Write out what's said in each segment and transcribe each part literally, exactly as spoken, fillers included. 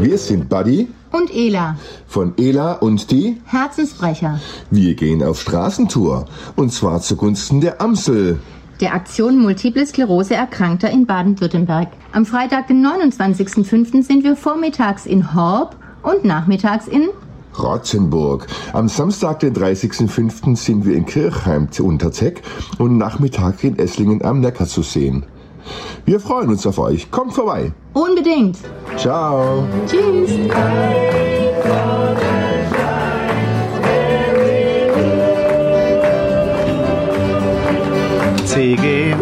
Wir sind Buddy und Ela von Ela und die Herzensbrecher. Wir gehen auf Straßentour und zwar zugunsten der Amsel, der Aktion Multiple Sklerose Erkrankter in Baden-Württemberg. Am Freitag, den neunundzwanzigsten fünften sind wir vormittags in Horb und nachmittags in Rotzenburg. Am Samstag, den dreißigsten fünften sind wir in Kirchheim zu Unterzeck und Nachmittag in Esslingen am Neckar zu sehen. Wir freuen uns auf euch. Kommt vorbei. Unbedingt. Ciao. Tschüss. C G.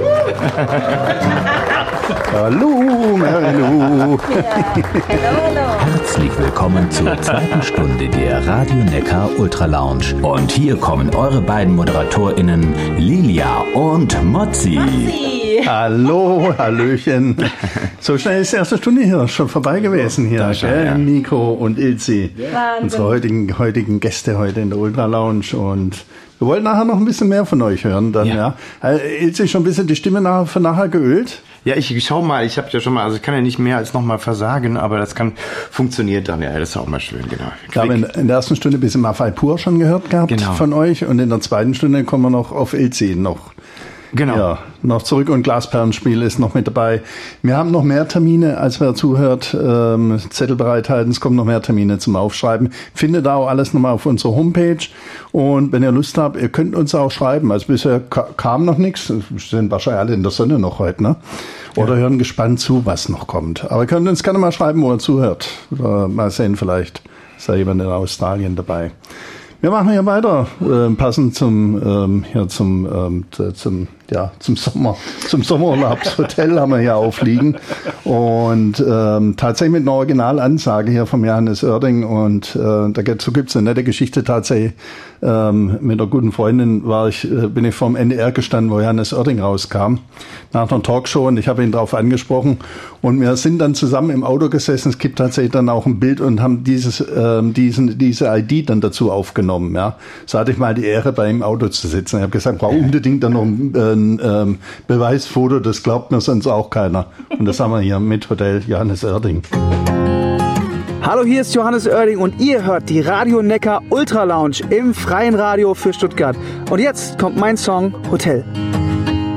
Hallo, Marilu. Herzlich willkommen zur zweiten Stunde der Radio Neckar Ultra Lounge. Und hier kommen eure beiden ModeratorInnen Lilia und Mozzi. Mozzi. Hallo, Hallöchen. So schnell ist die erste Stunde hier schon vorbei gewesen hier. Schon, gell? ja. Nico und Ilzi, Wahnsinn. unsere heutigen, heutigen Gäste heute in der Ultra Lounge. Und wir wollen nachher noch ein bisschen mehr von euch hören. Dann, ja. Ja. Ilzi, schon ein bisschen die Stimme nach, für nachher geölt? Ja, ich schau mal, ich habe ja schon mal, also ich kann ja nicht mehr als nochmal versagen, aber das kann funktioniert dann, ja, das ist auch mal schön, genau. Wir haben in, in der ersten Stunde ein bisschen Maffei Pur schon gehört gehabt Genau. von euch und in der zweiten Stunde kommen wir noch auf Ilzi noch. Genau. Ja, noch zurück und Glasperlenspiel ist noch mit dabei. Wir haben noch mehr Termine, als wer zuhört. Ähm, Zettel bereithalten, es kommen noch mehr Termine zum Aufschreiben. Findet da auch alles nochmal auf unserer Homepage. Und wenn ihr Lust habt, ihr könnt uns auch schreiben. Also bisher ka- kam noch nichts. Wir sind wahrscheinlich alle in der Sonne noch heute, ne? Oder ja. hören gespannt zu, was noch kommt. Aber ihr könnt uns gerne mal schreiben, wo ihr zuhört. Oder mal sehen, vielleicht ist da jemand in Australien dabei. Wir machen hier weiter, äh, passend zum, ähm, hier zum, ähm, t- zum, ja, zum Sommer, zum Sommerurlaub. Das Hotel haben wir hier aufliegen. Und, ähm, tatsächlich mit einer Originalansage hier vom Johannes Oerding. Und, äh, dazu gibt's eine nette Geschichte tatsächlich. Ähm, mit einer guten Freundin war ich, äh, bin ich vom N D R gestanden, wo Johannes Oerding rauskam. Nach einer Talkshow und ich habe ihn darauf angesprochen. Und wir sind dann zusammen im Auto gesessen. Es gibt tatsächlich dann auch ein Bild und haben dieses, ähm, diesen, diese I D dann dazu aufgenommen, ja. So hatte ich mal die Ehre, bei ihm im Auto zu sitzen. Ich habe gesagt, ich brauche unbedingt dann noch ein, ein ähm, Beweisfoto, das glaubt mir sonst auch keiner. Und das haben wir hier mit Hotel Johannes Oerding. Hallo, hier ist Johannes Oerding und ihr hört die Radio Neckar Ultra Lounge im freien Radio für Stuttgart. Und jetzt kommt mein Song Hotel.